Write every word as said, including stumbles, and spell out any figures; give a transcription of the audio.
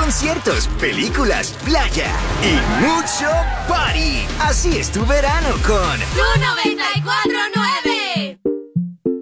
conciertos, películas, playa y mucho party. Así es tu verano con True